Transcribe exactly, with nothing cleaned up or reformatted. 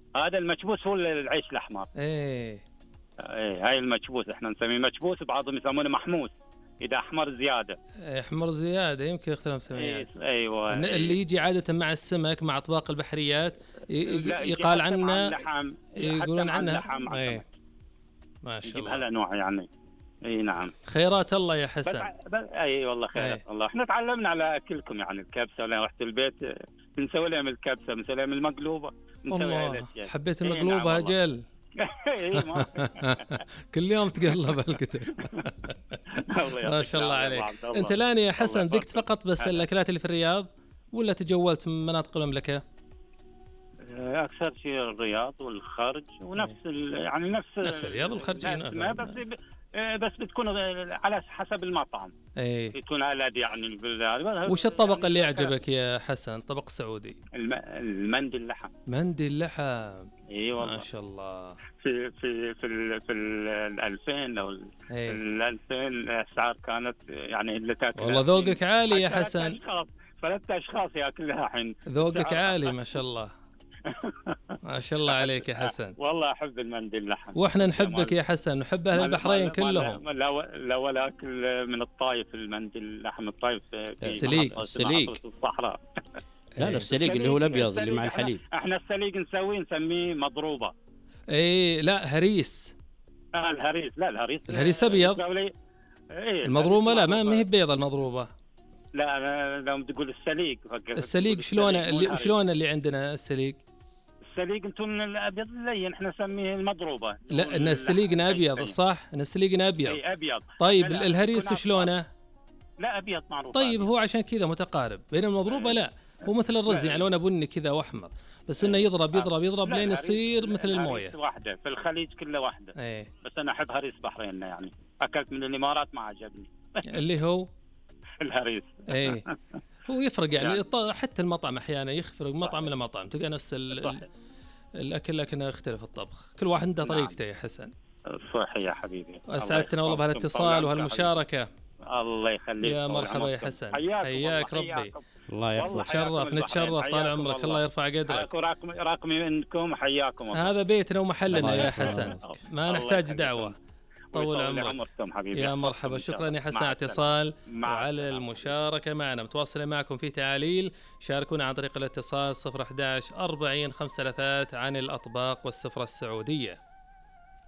هذا المكبوس هو العيش الاحمر. ايه ايه هاي المكبوس احنا نسميه مكبوس، بعضهم يسمونه محموس اذا احمر زياده. إيه، احمر زياده يمكن اختلاف مسميات. إيه ايوه الن- إيه. اللي يجي عاده مع السمك مع اطباق البحريات ي- لا يجي يقال حتى مع عنه، اللحم، يقولون حتى مع عنها اللحم مع ايه. السمك. ما شاء يجيب الله. هالانواع يعني. اي نعم. خيرات الله يا بس, حسن. بس اي والله خير أي. الله. احنا تعلمنا على اكلكم يعني الكبسه، ولا رحت البيت بنسوي لهم الكبسه، بنسوي لهم المقلوبه، بنسوي هاي الله الاشياء. حبيت إيه المقلوبه نعم والله. اجل. إيه ما كل يوم تقلب الكتب. الله ما يعطيك شاء الله العافية عليك. أبو عبد انت الله. الان يا حسن الله ذقت يبارك فقط بس هلا. الاكلات اللي في الرياض ولا تجولت في مناطق المملكه؟ اكثر شيء الرياض والخرج ونفس ال... يعني نفس نفس الرياض والخرج. الأسماء، بس بس بتكون على حسب المطعم. اي. بتكون ألذ يعني بال... وش الطبق يعني اللي يعجبك يا حسن؟ طبق سعودي. الم... المندي اللحم. مندي اللحم. اي والله. ما شاء الله. في في في ال في ال ألفين او ال إيه. ألفين الاسعار كانت يعني اللي تاكل. والله ذوقك عالي يا حسن. ثلاث اشخاص ياكلها الحين. ذوقك عالي ما شاء الله. ما شاء الله عليك يا حسن. والله احب المندي اللحم. واحنا نحبك يا حسن، نحب اهل البحرين كلهم. لا لا ولا اكل من الطايف، المندي اللحم الطايف في السليق. السليق في الصحراء. لا لا السليق اللي هو الابيض اللي مع الحليب. احنا السليق نسويه نسميه مضروبه. اي لا هريس. آه الهريس. لا الهريس الهريس ابيض. إيه المضروبه لا ما هي بيضه المضروبه. لا انا لو تقول السليق. السليق شلونه اللي شلون اللي عندنا السليق؟ السليق انتم الابيض اللين احنا نسميه المضروبه. لا ان السليقنا ابيض صح؟ ان السليقنا ابيض. اي ابيض. طيب الهريس شلونه؟ لا ابيض معروف. طيب هو عشان كذا متقارب، بين المضروبه لا هو مثل الرز يعني لونه بني كذا واحمر، بس انه يضرب يضرب يضرب لين يصير مثل المويه. واحده في الخليج كله واحده. ايه. بس انا احب هريس بحرين يعني، اكلت من الامارات ما عجبني. اللي هو الهريس. ايه هو يفرق يعني, يعني حتى المطعم احيانا يفرق مطعم الى مطعم، تلقى نفس الاكل لكن يختلف الطبخ، كل واحد عنده طريقته. نعم. يا حسن صحيح يا حبيبي. اسعدتنا والله بهالاتصال وهالمشاركه. الله يخليك. يا مرحبا يا حسن. حياك ربي. الله يحفظك. نتشرف نتشرف طال عمرك. الله, الله يرفع قدرك. رقمي رقمي منكم حياكم. هذا بيتنا ومحلنا يا حسن، ما نحتاج دعوه. طول عمرك يا مرحبا. شكرا يا حسن على اتصال وعلى المشاركة معنا. متواصلين معكم في تعاليل، شاركونا عن طريق الاتصال صفر أحد عشر أربعين خمسة ثلاثة عن الأطباق والسفرة السعودية.